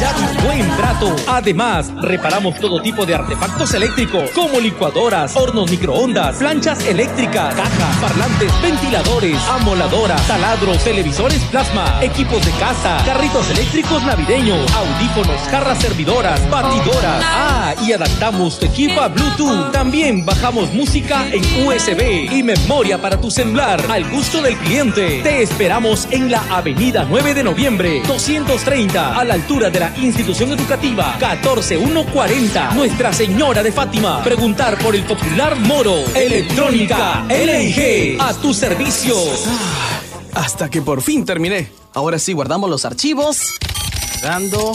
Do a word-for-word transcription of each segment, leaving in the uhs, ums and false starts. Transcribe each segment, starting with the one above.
calidad y buen trato. Además, reparamos todo tipo de artefactos eléctricos como licuadoras, hornos microondas, planchas eléctricas, cajas, parlantes, ventiladores, amoladoras, taladros, televisores plasma, equipos de casa, carritos eléctricos navideños, audífonos, jarras servidoras, batidoras. Ah, y adaptamos tu equipo a Bluetooth. También bajamos música en U S B y memoria para tu celular al gusto del cliente. Te esperamos en la avenida nueve de noviembre, doscientos treinta, a la altura de la institución educativa catorce mil ciento cuarenta. Nuestra Señora de Fátima. Preguntar por el popular Moro. Electrónica L G, a tu servicio. Hasta que por fin terminé. Ahora sí, guardamos los archivos. Dando.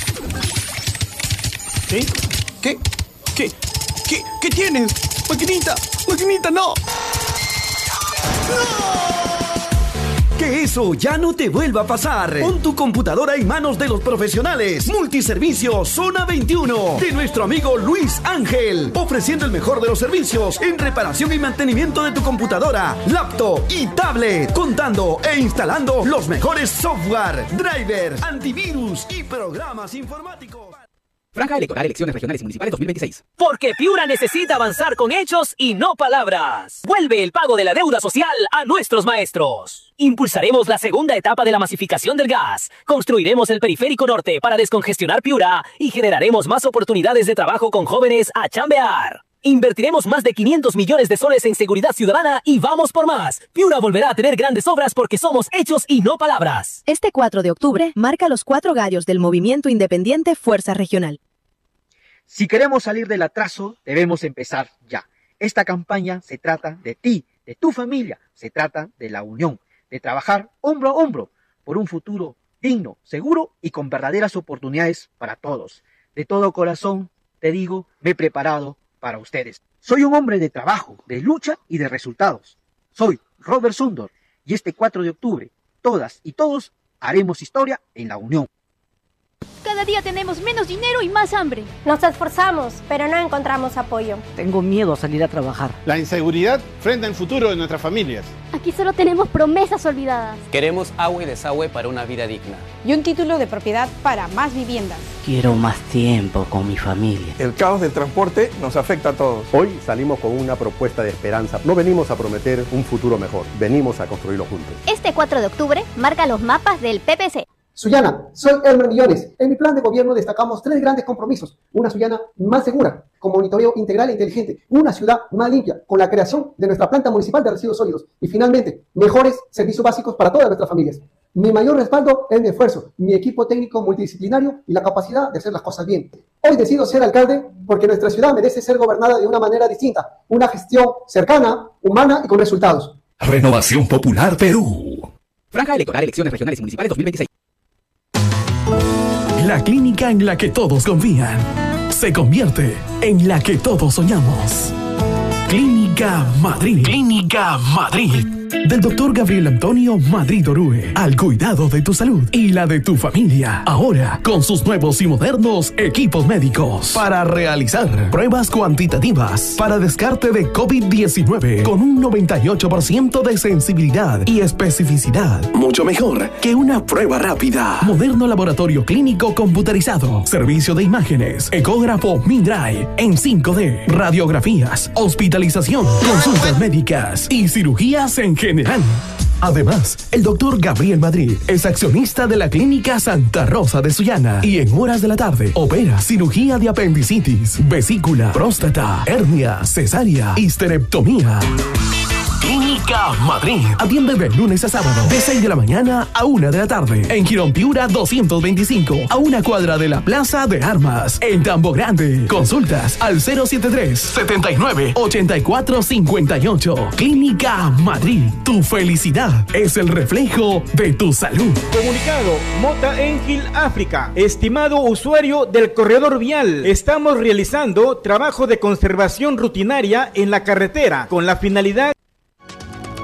¿Sí? ¿Qué? ¿Qué? ¿Qué? ¿Qué tienes? Maquinita, maquinita, no. ¡No! Que eso ya no te vuelva a pasar. Pon tu computadora en manos de los profesionales. Multiservicio Zona veintiuno de nuestro amigo Luis Ángel, ofreciendo el mejor de los servicios en reparación y mantenimiento de tu computadora, laptop y tablet, contando e instalando los mejores software, driver, antivirus y programas informáticos. Franja electoral, elecciones regionales y municipales dos mil veintiséis. Porque Piura necesita avanzar con hechos y no palabras. Vuelve el pago de la deuda social a nuestros maestros. Impulsaremos la segunda etapa de la masificación del gas. Construiremos el periférico norte para descongestionar Piura y generaremos más oportunidades de trabajo con jóvenes a chambear. Invertiremos más de quinientos millones de soles en seguridad ciudadana y vamos por más. Piura volverá a tener grandes obras porque somos hechos y no palabras. Este cuatro de octubre marca los cuatro gallos del movimiento independiente Fuerza Regional. Si queremos salir del atraso, debemos empezar ya. Esta campaña se trata de ti, de tu familia, se trata de la unión, de trabajar hombro a hombro por un futuro digno, seguro y con verdaderas oportunidades para todos. De todo corazón, te digo, me he preparado para ustedes. Soy un hombre de trabajo, de lucha y de resultados. Soy Robert Sundor y este cuatro de octubre, todas y todos haremos historia en la unión. Cada día tenemos menos dinero y más hambre. Nos esforzamos, pero no encontramos apoyo. Tengo miedo a salir a trabajar. La inseguridad frente al futuro de nuestras familias. Aquí solo tenemos promesas olvidadas. Queremos agua y desagüe para una vida digna. Y un título de propiedad para más viviendas. Quiero más tiempo con mi familia. El caos del transporte nos afecta a todos. Hoy salimos con una propuesta de esperanza. No venimos a prometer un futuro mejor, venimos a construirlo juntos. Este cuatro de octubre marca los mapas del P P C. Sullana, soy Elmer Millones. En mi plan de gobierno destacamos tres grandes compromisos. Una Sullana más segura, con monitoreo integral e inteligente. Una ciudad más limpia, con la creación de nuestra planta municipal de residuos sólidos. Y finalmente, mejores servicios básicos para todas nuestras familias. Mi mayor respaldo es mi esfuerzo, mi equipo técnico multidisciplinario y la capacidad de hacer las cosas bien. Hoy decido ser alcalde porque nuestra ciudad merece ser gobernada de una manera distinta. Una gestión cercana, humana y con resultados. Renovación Popular Perú. Franja electoral, elecciones regionales y municipales dos mil veintiséis. La clínica en la que todos confían se convierte en la que todos soñamos. Clínica Madrid. Clínica Madrid. Del doctor Gabriel Antonio Madrid Orue. Al cuidado de tu salud y la de tu familia. Ahora con sus nuevos y modernos equipos médicos. Para realizar pruebas cuantitativas para descarte de COVID diecinueve. Con un noventa y ocho por ciento de sensibilidad y especificidad. Mucho mejor que una prueba rápida. Moderno laboratorio clínico computarizado. Servicio de imágenes. Ecógrafo Mindray en cinco D. Radiografías. Hospitalización. Consultas médicas. Y cirugías en general. Además, el doctor Gabriel Madrid es accionista de la Clínica Santa Rosa de Sullana y en horas de la tarde opera cirugía de apendicitis, vesícula, próstata, hernia, cesárea, histerectomía. Clínica Madrid. Atiende de lunes a sábado, de seis de la mañana a una de la tarde. En Girón Piura doscientos veinticinco, a una cuadra de la Plaza de Armas. En Tambo Grande. Consultas al cero setenta y tres, setenta y nueve, ochenta y cuatro cincuenta y ocho. Clínica Madrid. Tu felicidad es el reflejo de tu salud. Comunicado Mota Engil África. Estimado usuario del corredor vial, estamos realizando trabajo de conservación rutinaria en la carretera con la finalidad